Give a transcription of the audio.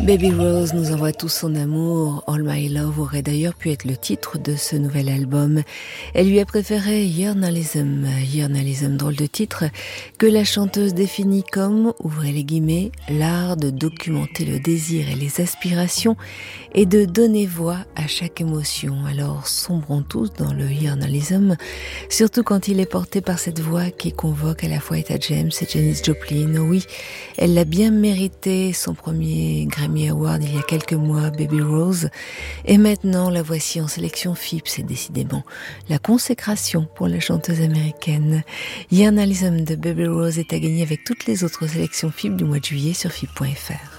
Baby Rose nous envoie tout son amour. All My Love aurait d'ailleurs pu être le titre de ce nouvel album. Elle lui a préféré Journalism. Journalism, drôle de titre, que la chanteuse définit comme, ouvrez les guillemets, l'art de documenter le désir et les aspirations et de donner voix à chaque émotion. Alors sombrons tous dans le journalism, surtout quand il est porté par cette voix qui convoque à la fois Etta James et Janis Joplin. Oui, elle l'a bien mérité, son premier Grammy Award il y a quelques mois, Baby Rose. Et maintenant, la voici en sélection FIP. C'est décidément la consécration pour la chanteuse américaine. Journalism de Baby Rose est à gagner avec toutes les autres sélections FIP du mois de juillet sur FIP.fr.